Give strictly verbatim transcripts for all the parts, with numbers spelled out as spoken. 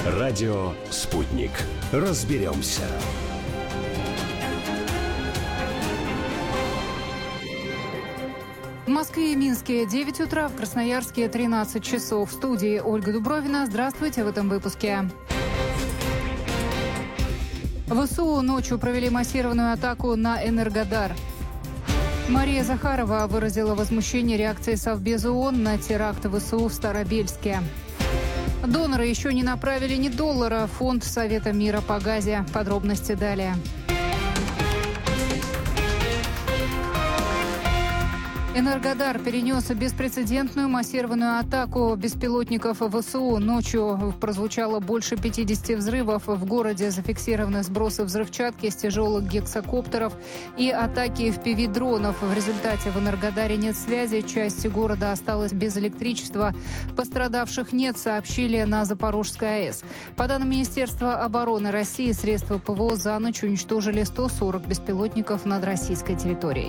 Радио «Спутник». Разберемся. В Москве и Минске девять утра, в Красноярске тринадцать часов. В студии Ольга Дубровина. Здравствуйте в этом выпуске. ВСУ ночью провели массированную атаку на Энергодар. Мария Захарова выразила возмущение реакцией Совбеза ООН на теракт ВСУ в Старобельске. Доноры еще не направили ни доллара в фонд Совета мира по Газе. Подробности далее. Энергодар перенес беспрецедентную массированную атаку беспилотников ВСУ. Ночью прозвучало больше пятидесяти взрывов. В городе зафиксированы сбросы взрывчатки с тяжелых гексакоптеров и атаки эф пи ви-дронов. В результате в Энергодаре нет связи. Часть города осталась без электричества. Пострадавших нет, сообщили на Запорожской АЭС. По данным Министерства обороны России, средства ПВО за ночь уничтожили сто сорок беспилотников над российской территорией.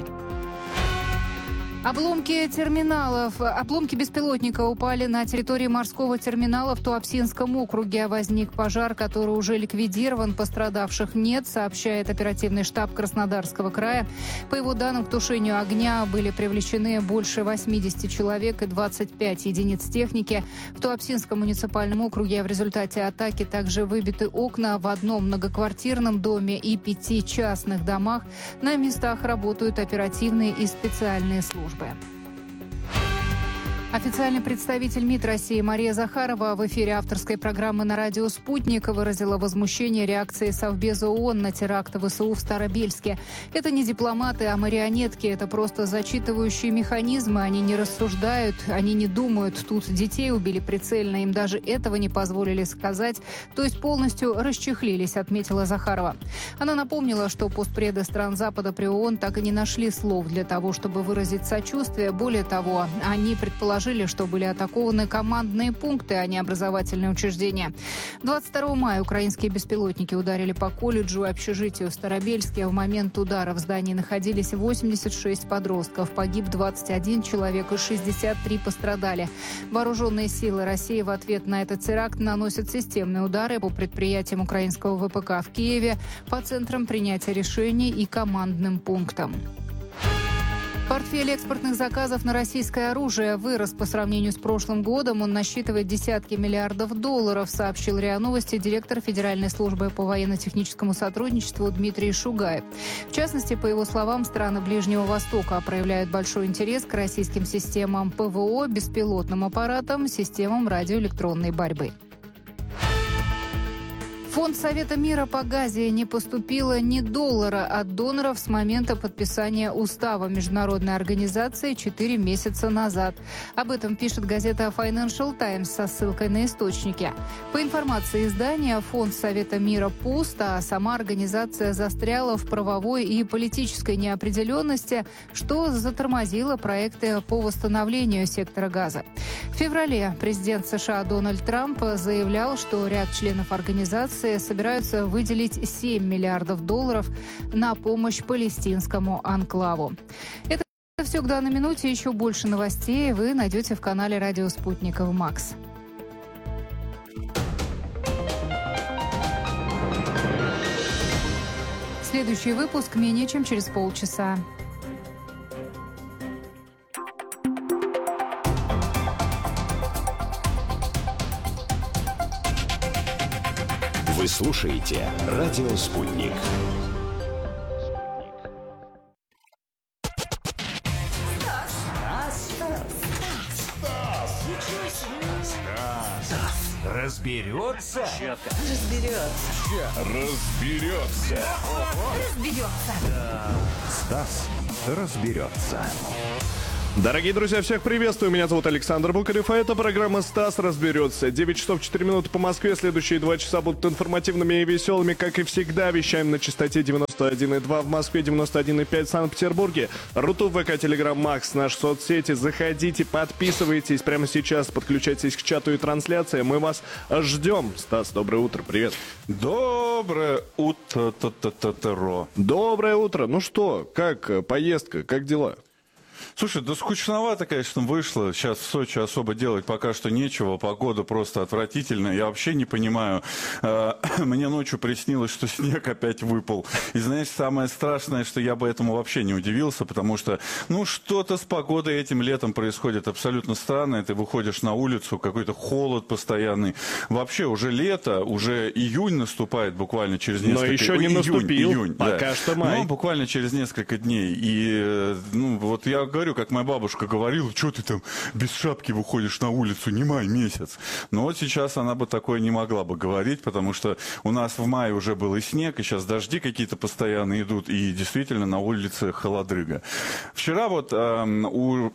Обломки терминалов. Обломки беспилотника упали на территории морского терминала в Туапсинском округе. Возник пожар, который уже ликвидирован. Пострадавших нет, сообщает оперативный штаб Краснодарского края. По его данным, к тушению огня были привлечены больше восьмидесяти человек и двадцать пять единиц техники. В Туапсинском муниципальном округе в результате атаки также выбиты окна в одном многоквартирном доме и пяти частных домах. На местах работают оперативные и специальные службы. Официальный представитель МИД России Мария Захарова в эфире авторской программы на радио «Спутник» выразила возмущение реакцией Совбеза ООН на теракт ВСУ в Старобельске. Это не дипломаты, а марионетки. Это просто зачитывающие механизмы. Они не рассуждают, они не думают. Тут детей убили прицельно. Им даже этого не позволили сказать. То есть полностью расчехлились, отметила Захарова. Она напомнила, что постпреды стран Запада при ООН так и не нашли слов для того, чтобы выразить сочувствие. Более того, они предположили, что были атакованы командные пункты, а не образовательные учреждения. двадцать второго мая украинские беспилотники ударили по колледжу и общежитию в Старобельске. В момент удара в здании находились восемьдесят шесть подростков. Погиб двадцать один человек и шестьдесят три пострадали. Вооруженные силы России в ответ на этот теракт наносят системные удары по предприятиям украинского вэ пэ ка в Киеве, по центрам принятия решений и командным пунктам. Портфель экспортных заказов на российское оружие вырос по сравнению с прошлым годом. Он насчитывает десятки миллиардов долларов, сообщил РИА Новости директор Федеральной службы по военно-техническому сотрудничеству Дмитрий Шугаев. В частности, по его словам, страны Ближнего Востока проявляют большой интерес к российским системам пэ вэ о, беспилотным аппаратам, системам радиоэлектронной борьбы. В фонд Совета мира по Газе не поступило ни доллара от доноров с момента подписания устава международной организации четыре месяца назад. Об этом пишет газета Financial Times со ссылкой на источники. По информации издания, фонд Совета мира пуст, а сама организация застряла в правовой и политической неопределенности, что затормозило проекты по восстановлению сектора газа. В феврале президент США Дональд Трамп заявлял, что ряд членов организации собираются выделить семь миллиардов долларов на помощь палестинскому анклаву. Это все к данной минуте. Еще больше новостей вы найдете в канале «Радио Спутник Макс». Следующий выпуск менее чем через полчаса. Вы слушаете «Радио Спутник». Разберется? Разберется. Разберется. Разберется. Стас разберется. Дорогие друзья, всех приветствую. Меня зовут Александр Букарев, а это программа «Стас разберется». девять часов четыре минуты по Москве. Следующие два часа будут информативными и веселыми, как и всегда. Вещаем на частоте девяносто один и два в Москве, девяносто один и пять в Санкт-Петербурге. Рутуб, ВК, Телеграм, Макс, наши соцсети. Заходите, подписывайтесь прямо сейчас, подключайтесь к чату и трансляции. Мы вас ждем. Стас, доброе утро, привет. Доброе утро. Доброе утро. Ну что, как поездка, как дела? Слушай, да скучновато, конечно, вышло. Сейчас в Сочи особо делать пока что нечего. Погода просто отвратительная. Я вообще не понимаю. Мне ночью приснилось, что снег опять выпал. И знаешь, самое страшное, что я бы этому вообще не удивился, потому что, ну, что-то с погодой этим летом происходит абсолютно странное. Ты выходишь на улицу, какой-то холод постоянный. Вообще уже лето, уже июнь наступает буквально через несколько... Но еще не июнь, наступил, июнь, пока да. что май. Ну, буквально через несколько дней. И, ну, вот я говорю, как моя бабушка говорила, что ты там без шапки выходишь на улицу, не май месяц. Но вот сейчас она бы такое не могла бы говорить, потому что у нас в мае уже был и снег, и сейчас дожди какие-то постоянно идут, и действительно на улице холодрыга. Вчера вот э, у...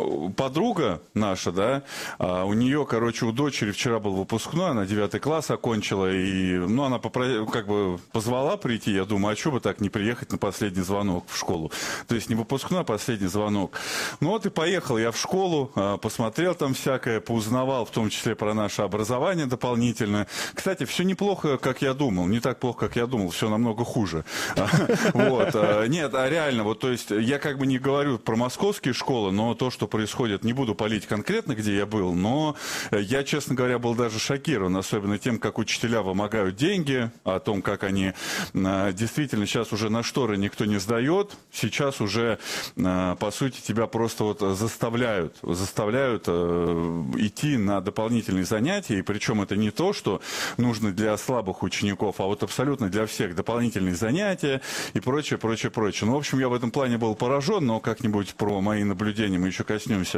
подруга наша, да, у нее, короче, у дочери вчера был выпускной, она девятый класс окончила, и, ну, она попро... как бы позвала прийти, я думаю, а что бы так не приехать на последний звонок в школу? То есть не выпускной, а последний звонок. Ну вот и поехал я в школу, посмотрел там всякое, поузнавал, в том числе про наше образование дополнительное. Кстати, все неплохо, как я думал, не так плохо, как я думал, все намного хуже. Вот, нет, а реально, вот, то есть я как бы не говорю про московские школы, но то, что происходит, не буду палить конкретно, где я был, но я, честно говоря, был даже шокирован, особенно тем, как учителя вымогают деньги, о том, как они действительно сейчас уже на шторы никто не сдает, сейчас уже, по сути, тебя просто вот заставляют, заставляют идти на дополнительные занятия, и причем это не то, что нужно для слабых учеников, а вот абсолютно для всех дополнительные занятия и прочее, прочее, прочее. Ну, в общем, я в этом плане был поражен, но как-нибудь про мои наблюдения мы еще коснемся.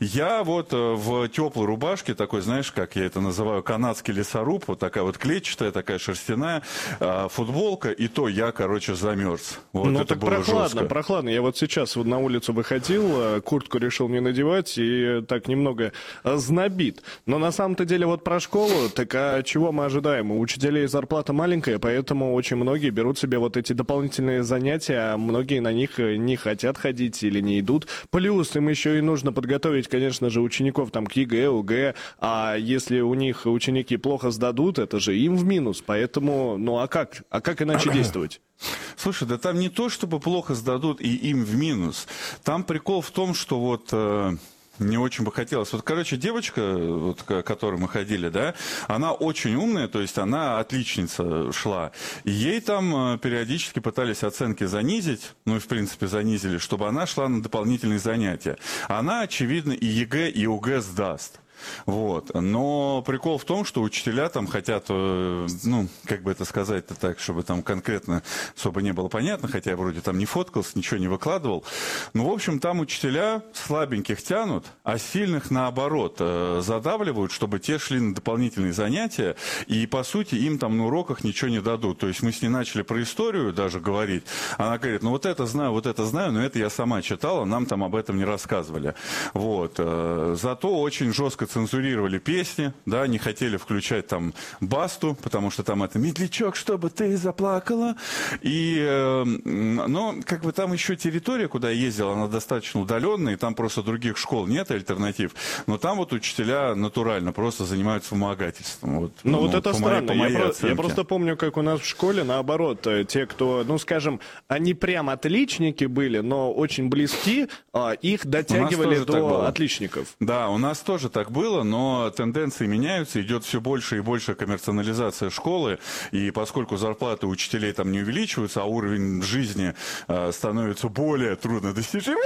Я вот в теплой рубашке, такой, знаешь, как я это называю, канадский лесоруб, вот такая вот клетчатая, такая шерстяная, футболка, и то я, короче, замерз. Вот ну, это так было прохладно, жестко. прохладно. Я вот сейчас вот на улицу выходил, куртку решил не надевать, и так немного знобит. Но на самом-то деле вот про школу, так а чего мы ожидаем? У учителей зарплата маленькая, поэтому очень многие берут себе вот эти дополнительные занятия, а многие на них не хотят ходить или не идут. Плюс им еще и нужно подготовить, конечно же, учеников там к ЕГЭ, ОГЭ, а если у них ученики плохо сдадут, это же им в минус, поэтому, ну а как? А как иначе действовать? Слушай, да там не то, чтобы плохо сдадут и им в минус. Там прикол в том, что вот... Э... Мне очень бы хотелось. Вот, короче, девочка, вот, к которой мы ходили, да, она очень умная, то есть она отличница шла. И ей там периодически пытались оценки занизить, ну и, в принципе, занизили, чтобы она шла на дополнительные занятия. Она, очевидно, и ЕГЭ, и ОГЭ сдаст. Вот. Но прикол в том, что учителя там хотят, ну, как бы это сказать-то так, чтобы там конкретно особо не было понятно, хотя я вроде там не фоткался, ничего не выкладывал. Ну, в общем, там учителя слабеньких тянут, а сильных, наоборот, задавливают, чтобы те шли на дополнительные занятия, и, по сути, им там на уроках ничего не дадут. То есть мы с ней начали про историю даже говорить. Она говорит, ну, вот это знаю, вот это знаю, но это я сама читала, нам там об этом не рассказывали. Вот. Зато очень жестко цензурировали песни, да, не хотели включать там Басту, потому что там это «Медлячок, чтобы ты заплакала». И, э, но как бы там еще территория, куда я ездил, она достаточно удаленная, и там просто других школ нет, альтернатив. Но там вот учителя натурально просто занимаются вымогательством. Вот, ну, ну вот это по странно. Моей, по я, моей про, я просто помню, как у нас в школе, наоборот, те, кто, ну, скажем, они прям отличники были, но очень близки, их дотягивали до отличников. Да, у нас тоже так было. Было, но тенденции меняются, идет все больше и больше коммерциализация школы, и поскольку зарплаты учителей там не увеличиваются, а уровень жизни э, становится более труднодостижимым.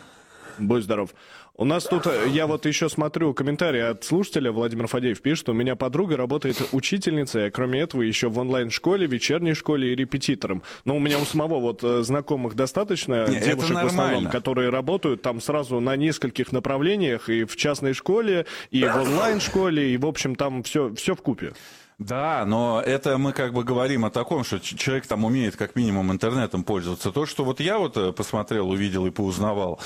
Будь здоров. У нас тут, я вот еще смотрю комментарии от слушателя, Владимир Фадеев пишет, у меня подруга работает учительницей, а кроме этого еще в онлайн-школе, вечерней школе и репетитором. Но у меня у самого вот знакомых достаточно, не, девушек в основном, которые работают там сразу на нескольких направлениях, и в частной школе, и в онлайн-школе, и в общем там все, все вкупе. Да, но это мы как бы говорим о таком, что человек там умеет как минимум интернетом пользоваться. То, что вот я вот посмотрел, увидел и поузнавал,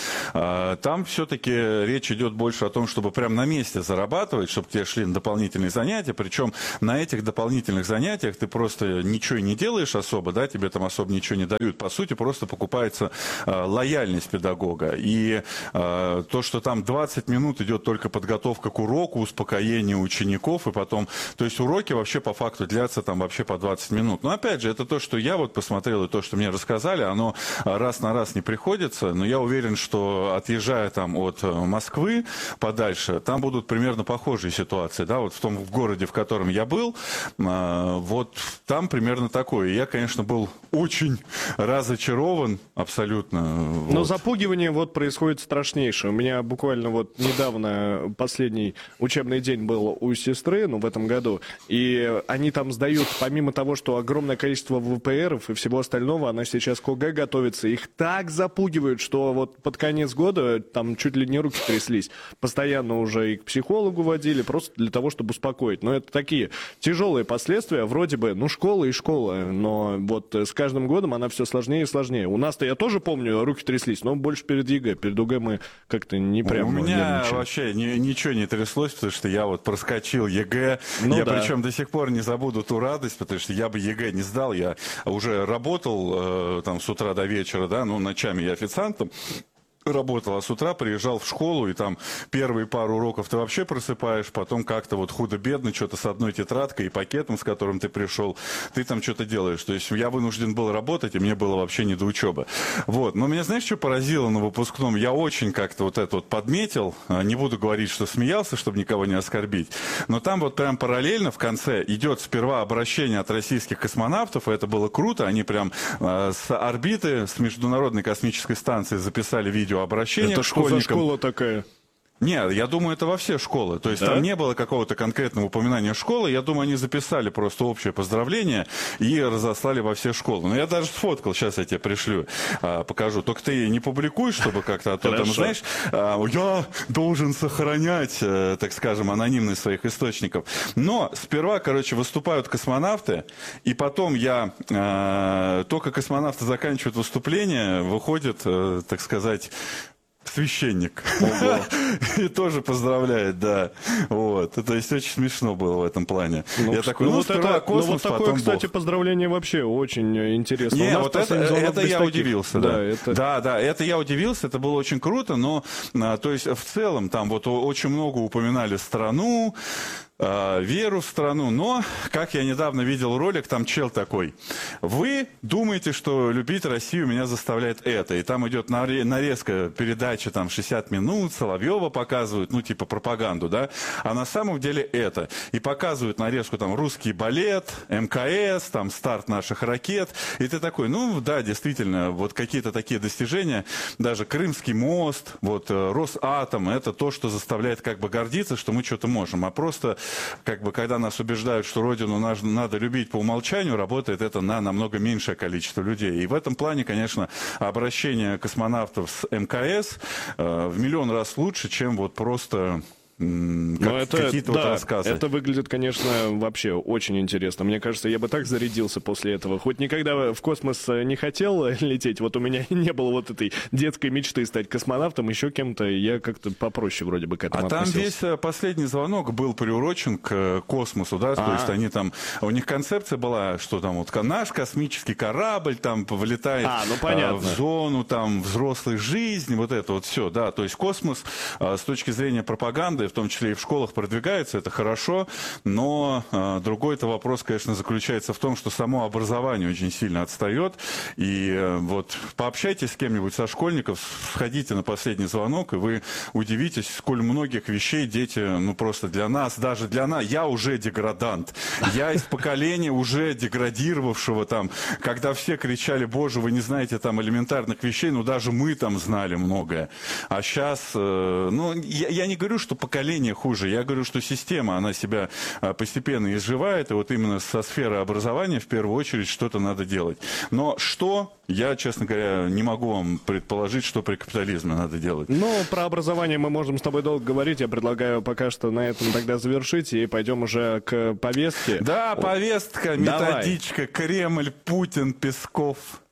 там все-таки речь идет больше о том, чтобы прямо на месте зарабатывать, чтобы тебе шли на дополнительные занятия. Причем на этих дополнительных занятиях ты просто ничего и не делаешь особо, да, тебе там особо ничего не дают. По сути, просто покупается лояльность педагога. И то, что там двадцать минут идет только подготовка к уроку, успокоение учеников, и потом, то есть уроки вообще по факту длятся там вообще по двадцать минут. Но опять же, это то, что я вот посмотрел, и то, что мне рассказали, оно раз на раз не приходится, но я уверен, что отъезжая там от Москвы подальше, там будут примерно похожие ситуации, да, вот в том в городе, в котором я был, вот там примерно такое. Я, конечно, был очень разочарован абсолютно. Но вот. Запугивание вот происходит страшнейшее. У меня буквально вот недавно последний учебный день был у сестры, ну, в этом году, и они там сдают, помимо того, что огромное количество ВПРов и всего остального, она сейчас к ОГЭ готовится, их так запугивают, что вот под конец года там чуть ли не руки тряслись. Постоянно уже и к психологу водили, просто для того, чтобы успокоить. Но это такие тяжелые последствия, вроде бы, ну, школа и школа, но вот с каждым годом она все сложнее и сложнее. У нас-то, я тоже помню, руки тряслись, но больше перед ЕГЭ. Перед ОГЭ мы как-то не прям... У меня нервничали. вообще ни, ничего не тряслось, потому что я вот проскочил ЕГЭ. Ну, я да. причем до сих пор не забуду ту радость, потому что я бы ЕГЭ не сдал. Я уже работал э, там с утра до вечера, да, ну, ночами я официантом работал, а с утра приезжал в школу, и там первые пару уроков ты вообще просыпаешь, потом как-то вот худо-бедно, что-то с одной тетрадкой и пакетом, с которым ты пришел, ты там что-то делаешь. То есть я вынужден был работать, и мне было вообще не до учебы. Вот. Но меня, знаешь, что поразило на выпускном? Я очень как-то вот это вот подметил, не буду говорить, что смеялся, чтобы никого не оскорбить, но там вот прям параллельно в конце идет сперва обращение от российских космонавтов, и это было круто, они прям э, с орбиты, с Международной космической станции записали видео обращение это к что за школьникам. школа такая? Нет, я думаю, это во все школы. То есть Да? там не было какого-то конкретного упоминания школы. Я думаю, они записали просто общее поздравление и разослали во все школы. Но я даже сфоткал, сейчас я тебе пришлю, а, покажу. Только ты не публикуй, чтобы как-то, а то там, знаешь, а, я должен сохранять, а, так скажем, анонимность своих источников. Но сперва, короче, выступают космонавты, и потом я, а, только космонавты заканчивают выступление, выходит, а, так сказать, священник. И тоже поздравляет, да. Вот. То есть очень смешно было в этом плане. Ну, я такой, ну, ну, вот сперва это, космос, ну, вот такое, потом кстати, Бог. поздравление вообще очень интересно. Не, У нас вот это, последний звонок это без я таких. удивился, да. Да, это... да, да, это я удивился, это было очень круто, но, а, то есть, в целом, там вот очень много упоминали страну, веру в страну, но, как я недавно видел ролик, там чел такой: вы думаете, что любить Россию меня заставляет это, и там идет нарезка передачи, там шестьдесят минут, Соловьева показывают, ну типа пропаганду, да, а на самом деле это, и показывают нарезку, там русский балет, МКС, там старт наших ракет, и ты такой, ну да, действительно, вот какие-то такие достижения, даже Крымский мост, вот Росатом, это то, что заставляет как бы гордиться, что мы что-то можем, а просто как бы, когда нас убеждают, что Родину надо любить по умолчанию, работает это на намного меньшее количество людей. И в этом плане, конечно, обращение космонавтов с МКС э, в миллион раз лучше, чем вот просто... Как, это, какие-то да, вот рассказы. Это выглядит, конечно, вообще очень интересно. Мне кажется, я бы так зарядился после этого. Хоть никогда в космос не хотел лететь, вот у меня не было вот этой детской мечты стать космонавтом, еще кем-то, я как-то попроще вроде бы к этому А там относился. весь последний звонок был приурочен к космосу, да, А-а-а. То есть они там, у них концепция была, что там вот наш космический корабль там влетает а, ну, понятно. в зону там взрослой жизни, вот это вот все, да, то есть космос с точки зрения пропаганды, в том числе и в школах, продвигается, это хорошо, но э, другой-то вопрос, конечно, заключается в том, что само образование очень сильно отстает, и э, вот пообщайтесь с кем-нибудь со школьников, сходите на последний звонок, и вы удивитесь, сколь многих вещей дети, ну просто для нас, даже для нас, я уже деградант, я из поколения уже деградировавшего там, когда все кричали, боже, вы не знаете там элементарных вещей, ну даже мы там знали многое, а сейчас, э, ну я, я не говорю, что поколение поколение хуже. Я говорю, что система, она себя постепенно изживает, и вот именно со сферы образования в первую очередь что-то надо делать. Но что, я, честно говоря, не могу вам предположить, что при капитализме надо делать. Ну, про образование мы можем с тобой долго говорить. Я предлагаю пока что на этом тогда завершить, и пойдем уже к повестке. Да, повестка, Давай. методичка, Кремль, Путин, Песков.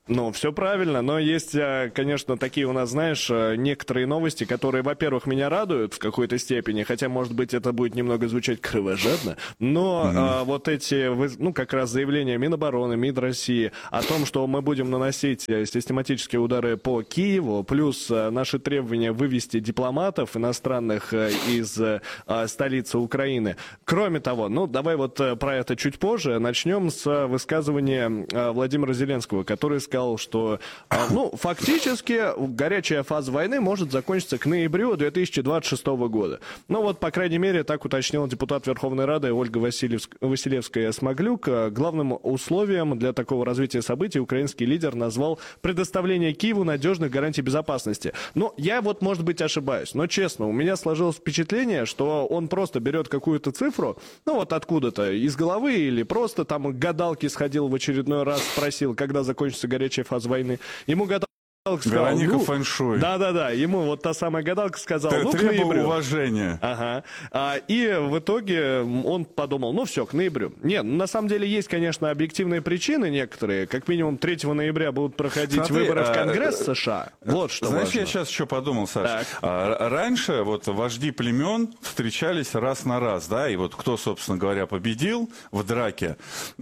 Ну, все правильно, но есть, конечно, такие у нас, знаешь, некоторые новости, которые, во-первых, меня радуют в какой-то степени, хотя, может быть, это будет немного звучать кровожадно, но mm-hmm. а, вот эти, ну, как раз заявления Минобороны, МИД России о том, что мы будем наносить систематические удары по Киеву, плюс наши требования вывести дипломатов иностранных из а, столицы Украины. Кроме того, ну, давай вот про это чуть позже, начнем с высказывания а, Владимира Зеленского, который сказал, что, ну, фактически горячая фаза войны может закончиться к ноябрю две тысячи двадцать шестого года. Ну, вот, по крайней мере, так уточнил депутат Верховной Рады Ольга Василевская-Смаглюк. Главным условием для такого развития событий украинский лидер назвал предоставление Киеву надежных гарантий безопасности. Ну, я вот, может быть, ошибаюсь, но, честно, у меня сложилось впечатление, что он просто берет какую-то цифру, ну, вот откуда-то, из головы, или просто там к гадалке сходил в очередной раз, спросил, когда закончится горячая фаза войны. Ему гадалка сказала, Вероника ну, Фэншуй. Да-да-да, ему вот та самая гадалка сказала, Т- ну, к требую ноябрю. уважения. Ага. А, и в итоге он подумал, ну все, к ноябрю. Нет, на самом деле есть, конечно, объективные причины некоторые. Как минимум третьего ноября будут проходить Смотри, выборы в а, Конгресс США. Вот что Знаешь, важно. я сейчас еще подумал, Саш. Так. А, раньше вот вожди племен встречались раз на раз, да, и вот кто, собственно говоря, победил в драке,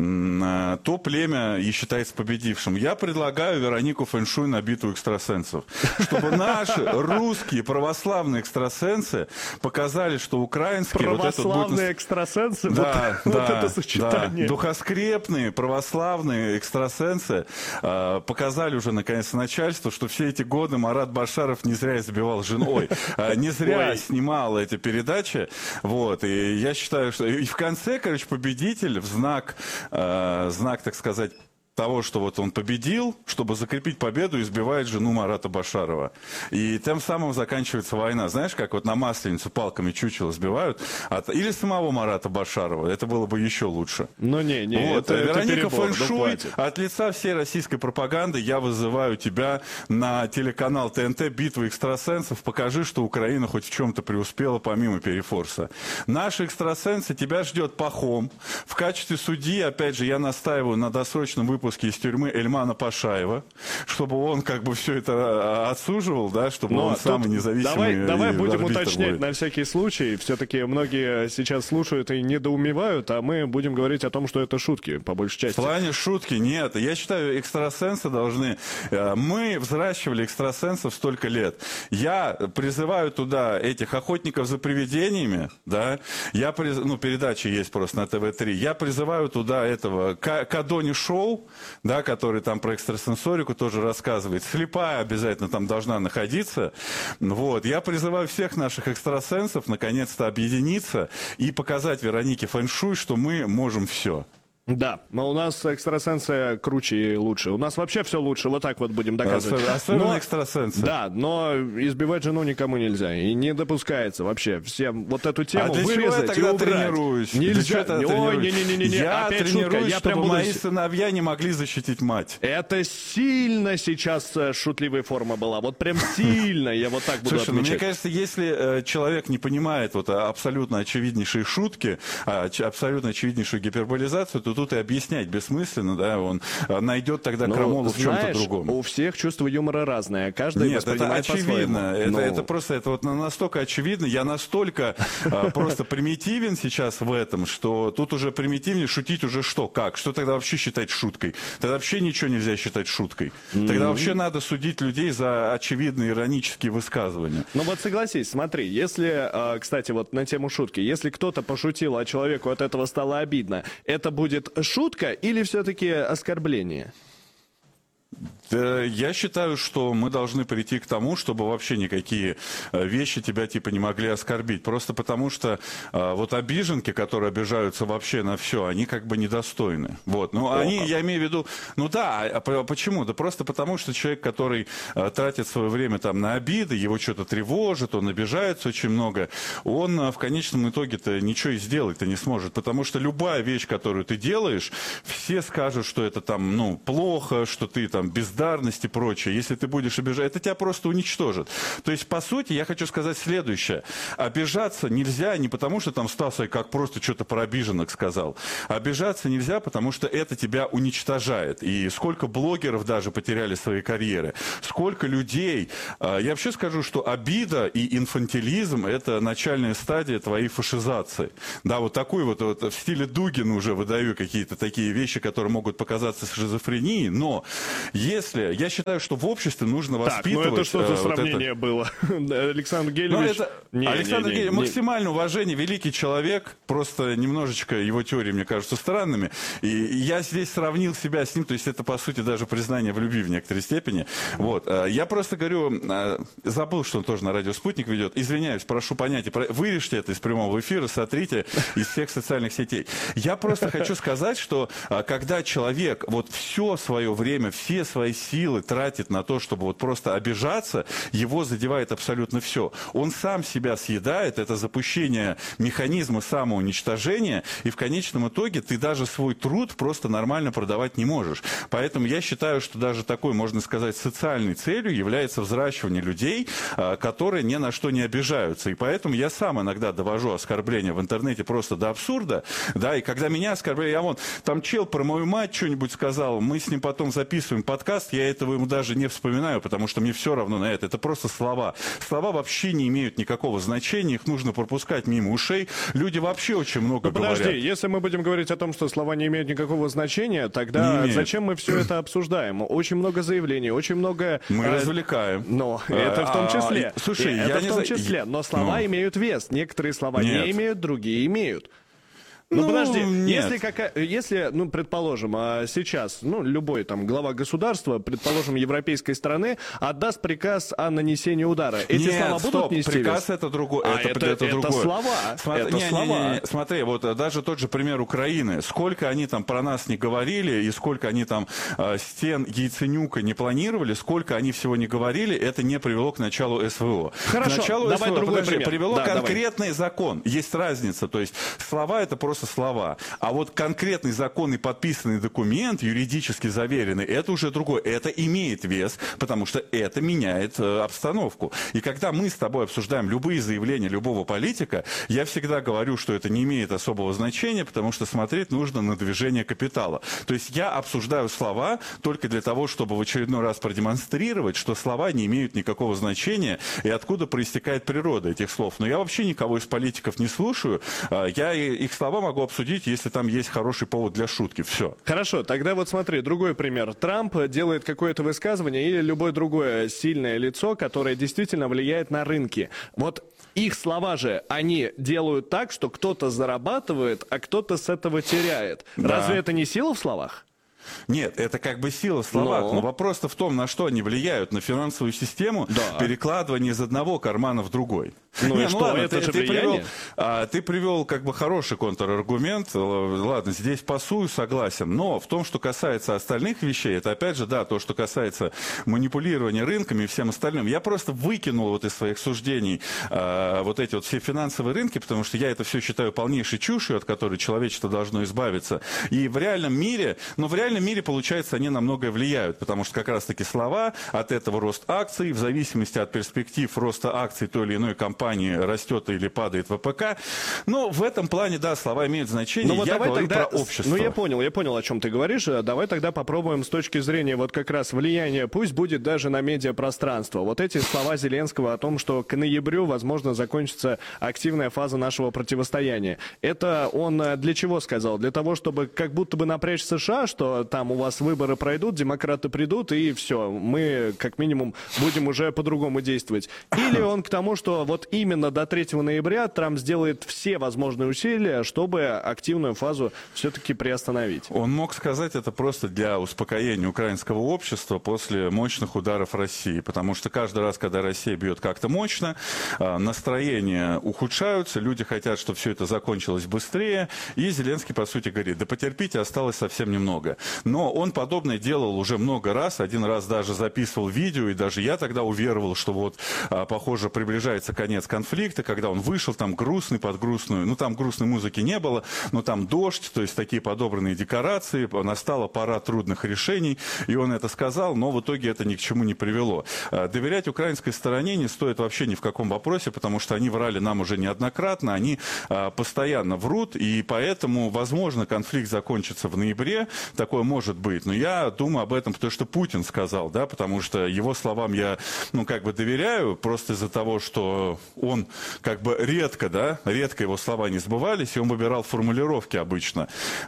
м, то племя и считается победившим. Я предлагаю Веронику Фэншуй на битву экстрасенсов. Чтобы наши русские православные экстрасенсы показали, что украинские... Православные вот будет... экстрасенсы? Да, вот, да, вот это сочетание. Да. Духоскрепные православные экстрасенсы э, показали уже наконец начальству, что все эти годы Марат Башаров не зря избивал жену. Ой, э, не зря Ой. снимал эти передачи. Вот, и я считаю, что... И в конце, короче, победитель в знак, э, знак, так сказать, того, что вот он победил, чтобы закрепить победу, избивает жену Марата Башарова. И тем самым заканчивается война. Знаешь, как вот на Масленицу палками чучело сбивают? От... Или самого Марата Башарова. Это было бы еще лучше. Ну не, не, вот. это, Вероника это перебор, Фэншуй, ну, от лица всей российской пропаганды я вызываю тебя на телеканал ТНТ «Битва экстрасенсов». Покажи, что Украина хоть в чем-то преуспела помимо Перефорса. Наши экстрасенсы, тебя ждет Пахом. В качестве судьи, опять же, я настаиваю на досрочном выпуске из тюрьмы Эльмана Пашаева, чтобы он как бы все это отсуживал, да, чтобы Но он самый независимый. Давай, давай будем арбитр уточнять будет. на всякий случай. Все-таки многие сейчас слушают и недоумевают, а мы будем говорить о том, что это шутки, по большей части. В плане шутки нет. Я считаю, экстрасенсы должны... Мы взращивали экстрасенсов столько лет. Я призываю туда этих охотников за привидениями, да, я приз... ну, передача есть просто на тэ вэ три, я призываю туда этого Кадони Шоу, да, который там про экстрасенсорику тоже рассказывает. Слепая обязательно там должна находиться. Вот. Я призываю всех наших экстрасенсов наконец-то объединиться и показать Веронике Фэншуй, что мы можем все. Да, но у нас экстрасенсы круче и лучше. У нас вообще все лучше, вот так вот будем доказывать. Особенно, особенно но, экстрасенсы. Да, но избивать жену никому нельзя. И не допускается вообще. Всем вот эту тему а для вырезать чего я тогда и убрать. тренируюсь? Нельзя. Для Ой, не, не, не, не, не. Я Опять тренируюсь, шутка. Я чтобы прям буду... мои сыновья не могли защитить мать. Это сильно сейчас шутливая форма была. Вот прям сильно. Я вот так буду Слушай, ну, отмечать. мне кажется, если э, человек не понимает вот абсолютно очевиднейшие шутки, а, абсолютно очевиднейшую гиперболизацию, то тут и объяснять бессмысленно, да, он найдет тогда ну, крамолу в чем-то знаешь, другом. У всех чувство юмора разное, каждый Нет, воспринимает это очевидно. Это, Но... это просто это вот настолько очевидно. Я настолько а, просто примитивен сейчас в этом, что тут уже примитивнее шутить уже что, как? Что тогда вообще считать шуткой? Тогда вообще ничего нельзя считать шуткой. Mm-hmm. Тогда вообще надо судить людей за очевидные иронические высказывания. Ну вот согласись, смотри, если, кстати, вот на тему шутки, если кто-то пошутил, а человеку от этого стало обидно, это будет шутка или все-таки оскорбление? Да, я считаю, что мы должны прийти к тому, чтобы вообще никакие вещи тебя типа не могли оскорбить. Просто потому что а, вот обиженки, которые обижаются вообще на все, они как бы недостойны. Вот. Ну, О, они, я имею в виду, ну да, а почему? Да просто потому, что человек, который а, тратит свое время там на обиды, его что-то тревожит, он обижается очень много, он а, в конечном итоге-то ничего и сделать-то не сможет. Потому что любая вещь, которую ты делаешь, все скажут, что это там, ну, плохо, что ты там бездарный, солидарность и прочее, если ты будешь обижать, это тебя просто уничтожит. То есть, по сути, я хочу сказать следующее. Обижаться нельзя не потому, что там Стас как просто что-то про обиженных сказал. Обижаться нельзя, потому что это тебя уничтожает. И сколько блогеров даже потеряли свои карьеры, сколько людей. Я вообще скажу, что обида и инфантилизм – это начальная стадия твоей фашизации. Да, вот такой вот, вот в стиле Дугина уже выдаю какие-то такие вещи, которые могут показаться шизофренией, но если, я считаю, что в обществе нужно воспитывать... Так, ну это что за э, сравнение вот было? Александр Гелевич... это... не, Александр не, не, Гелевич, не. максимальное уважение, великий человек, просто немножечко его теории, мне кажутся, странными, и я здесь сравнил себя с ним, то есть это, по сути, даже признание в любви в некоторой степени. Вот. Я просто говорю, забыл, что он тоже на радио «Спутник» ведет, извиняюсь, прошу понять, вырежьте это из прямого эфира, сотрите из всех социальных сетей. Я просто хочу сказать, что когда человек вот все свое время, все свои силы тратит на то, чтобы вот просто обижаться, его задевает абсолютно все. Он сам себя съедает, это запущение механизма самоуничтожения, и в конечном итоге ты даже свой труд просто нормально продавать не можешь. Поэтому я считаю, что даже такой, можно сказать, социальной целью является взращивание людей, которые ни на что не обижаются. И поэтому я сам иногда довожу оскорбления в интернете просто до абсурда, да, и когда меня оскорбляют, я вон, там чел про мою мать что-нибудь сказал, мы с ним потом записываем подкаст, я этого ему даже не вспоминаю, потому что мне все равно на это, это просто слова. Слова вообще не имеют никакого значения, их нужно пропускать мимо ушей, люди вообще очень много ну, подожди, говорят. Если мы будем говорить о том, что слова не имеют никакого значения, тогда зачем мы все это обсуждаем? Очень много заявлений, очень много... Мы э, развлекаем. Но это в том числе. А, слушай, это я в не том знаю... числе. Но слова ну. имеют вес. Некоторые слова Нет. не имеют, другие имеют. Ну, Ну, подожди, нет. если, какая, если, ну, предположим, а сейчас, ну, любой там глава государства, предположим, европейской страны, отдаст приказ о нанесении удара. Эти Нет, слова стоп, будут нести приказ вес? это другое. А, это, это, это, это другое. слова. Смотри, это не, слова. Не, не, не. Смотри, вот даже тот же пример Украины. Сколько они там про нас не говорили, и сколько они там э, стен Яйценюка не планировали, сколько они всего не говорили, это не привело к началу СВО. Хорошо, к началу давай СВО, другой подожди, пример. привело Да, конкретный давай. закон. Есть разница. То есть слова это просто слова. А вот конкретный закон и подписанный документ, юридически заверенный, это уже другое. Это имеет вес, потому что это меняет э, обстановку. И когда мы с тобой обсуждаем любые заявления любого политика, я всегда говорю, что это не имеет особого значения, потому что смотреть нужно на движение капитала. То есть я обсуждаю слова только для того, чтобы в очередной раз продемонстрировать, что слова не имеют никакого значения и откуда проистекает природа этих слов. Но я вообще никого из политиков не слушаю. Я их слова могу обсудить, если там есть хороший повод для шутки. Все. Хорошо, тогда вот смотри, другой пример. Трамп делает какое-то высказывание или любое другое сильное лицо, которое действительно влияет на рынки. Вот их слова же, они делают так, что кто-то зарабатывает, а кто-то с этого теряет. Да. Разве это не сила в словах? Нет, это как бы сила в словах, но, но вопрос-то в том, на что они влияют, на финансовую систему, да. перекладывание из одного кармана в другой. Ну Не, и что, ладно, это ты, же ты влияние? привел, а, ты привел как бы хороший контраргумент, ладно, здесь пасую, согласен, но в том, что касается остальных вещей, это опять же, да, то, что касается манипулирования рынками и всем остальным, я просто выкинул вот из своих суждений а, вот эти вот все финансовые рынки, потому что я это все считаю полнейшей чушью, от которой человечество должно избавиться, и в реальном мире, ну в реальном мире, получается, они на многое влияют, потому что как раз-таки слова, от этого рост акций, в зависимости от перспектив роста акций той или иной компании, растет или падает ВПК. Но в этом плане, да, слова имеют значение. Ну, вот я говорю тогда, про общество. Ну, я понял, я понял, о чем ты говоришь. Давай тогда попробуем с точки зрения вот как раз влияния, пусть будет даже на медиапространство. Вот эти слова Зеленского о том, что к ноябрю, возможно, закончится активная фаза нашего противостояния. Это он для чего сказал? Для того, чтобы как будто бы напрячь США, что там у вас выборы пройдут, демократы придут, и все, мы как минимум будем уже по-другому действовать. Или он к тому, что вот именно до третьего ноября Трамп сделает все возможные усилия, чтобы активную фазу все-таки приостановить. Он мог сказать это просто для успокоения украинского общества после мощных ударов России, потому что каждый раз, когда Россия бьет как-то мощно, настроения ухудшаются, люди хотят, чтобы все это закончилось быстрее, и Зеленский, по сути, говорит, да потерпите, осталось совсем немного. Но он подобное делал уже много раз, один раз даже записывал видео, и даже я тогда уверовал, что вот, похоже, приближается конец конец конфликта, когда он вышел там грустный под грустную, ну там грустной музыки не было, но там дождь, то есть такие подобранные декорации, настала пора трудных решений, и он это сказал, но в итоге это ни к чему не привело. Доверять украинской стороне не стоит вообще ни в каком вопросе, потому что они врали нам уже неоднократно, они постоянно врут, и поэтому, возможно, конфликт закончится в ноябре, такое может быть, но я думаю об этом, потому что Путин сказал, да, потому что его словам я, ну, как бы доверяю, просто из-за того, что он, как бы, редко, да, редко его слова не сбывались, и он выбирал формулировки обычно.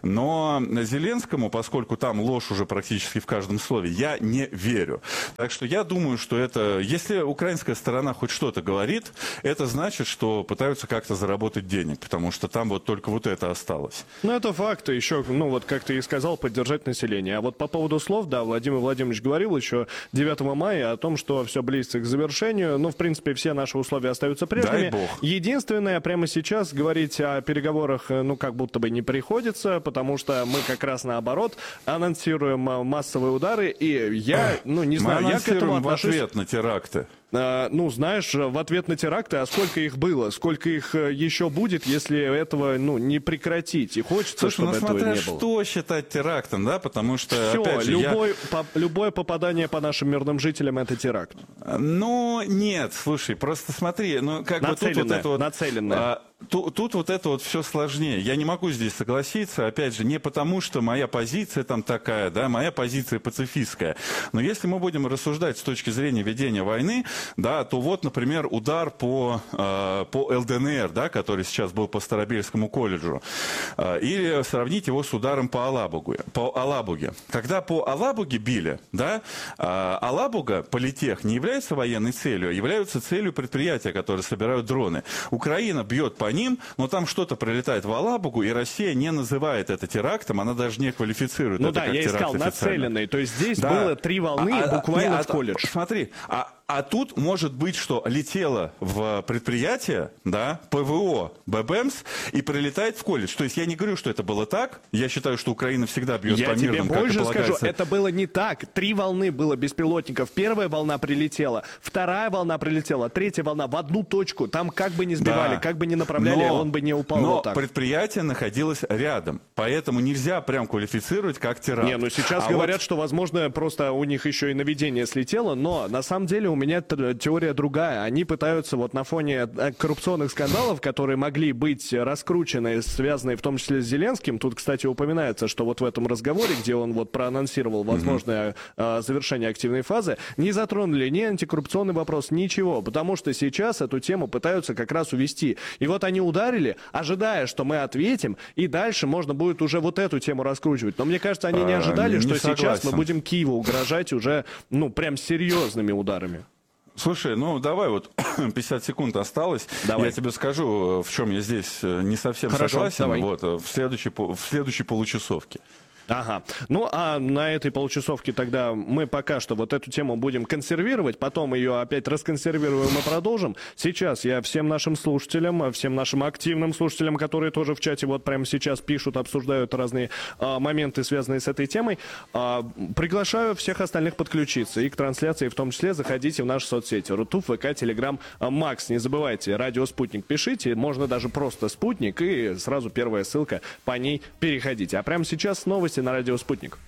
Но Зеленскому, поскольку там ложь уже практически в каждом слове, я не верю. Так что я думаю, что это, если украинская сторона хоть что-то говорит, это значит, что пытаются как-то заработать денег, потому что там вот только вот это осталось. Ну, это факт, еще, ну, вот как ты и сказал, поддержать население. А вот по поводу слов, да, Владимир Владимирович говорил еще девятого мая о том, что все близится к завершению. Ну, в принципе, все наши условия остаются прежними. Дай бог. Единственное, прямо сейчас говорить о переговорах, ну, как будто бы не приходится, потому что мы как раз наоборот анонсируем массовые удары, и я, ну, не знаю, мы я к этому в отношусь... ответ на теракты. А, ну, знаешь, в ответ на теракты, а сколько их было, сколько их еще будет, если этого, ну, не прекратить? И хочется, Слушай, чтобы ну, этого смотря не было. что считать терактом, да, потому что, Все, опять же, любой, я... по, любое попадание по нашим мирным жителям — это теракт. Ну, нет, слушай, просто смотри, ну, как бы тут вот это вот... Нацеленное. А, тут, тут вот это вот все сложнее. Я не могу здесь согласиться, опять же, не потому, что моя позиция там такая, да, моя позиция пацифистская. Но если мы будем рассуждать с точки зрения ведения войны, да, то вот, например, удар по, э, по ЛДНР, да, который сейчас был по Старобельскому колледжу, э, или сравнить его с ударом по Алабуге. По Алабуге. Когда по Алабуге били, да, э, Алабуга, политех, не является военной целью, а являются целью предприятия, которые собирают дроны. Украина бьет по ним, но там что-то прилетает в Алабугу, и Россия не называет это терактом, она даже не квалифицирует ну это да, как я теракт искал официально. нацеленный, то есть здесь Да. было три волны А, а, буквально не, а, в колледж. Смотри, а, а тут может быть, что летело в предприятие, да, ПВО, БЭБЭМС, и прилетает в колледж. То есть я не говорю, что это было так. Я считаю, что Украина всегда бьет Я по тебе мирным, как и больше скажу, полагается. это было не так. Три волны было беспилотников. Первая волна прилетела, вторая волна прилетела, третья волна в одну точку. Там как бы не сбивали, Да. как бы не направляли, но, он бы не упал но вот так. предприятие находилось рядом. Поэтому нельзя прям квалифицировать как теракт. Не, ну сейчас А говорят, вот... что, возможно, просто у них еще и наведение слетело, но на самом деле у меня т- теория другая. Они пытаются вот на фоне коррупционных скандалов, которые могли быть раскручены, связанные в том числе с Зеленским. Тут, кстати, упоминается, что вот в этом разговоре, где он вот проанонсировал возможное mm-hmm. э, завершение активной фазы, не затронули ни антикоррупционный вопрос, ничего, потому что сейчас эту тему пытаются как раз увести. И вот они ударили, ожидая, что мы ответим, и дальше можно будет уже вот эту тему раскручивать. Но мне кажется, они не ожидали, а, не что согласен. сейчас мы будем Киеву угрожать уже, ну, прям серьезными ударами. Слушай, ну давай вот пятьдесят секунд осталось. Давай. Я тебе скажу, в чем я здесь не совсем Хорошо, согласен. давай. Вот, в следующей, в следующей получасовке. Ага. Ну, а на этой получасовке тогда мы пока что вот эту тему будем консервировать, потом ее опять расконсервируем и продолжим. Сейчас я всем нашим слушателям, всем нашим активным слушателям, которые тоже в чате вот прямо сейчас пишут, обсуждают разные а, моменты, связанные с этой темой, а, приглашаю всех остальных подключиться и к трансляции в том числе. Заходите в наши соцсети. Рутуб, ВК, Телеграм, Макс. Не забывайте, радио «Спутник» пишите, можно даже просто «Спутник», и сразу первая ссылка, по ней переходите. А прямо сейчас новости на радио «Спутник».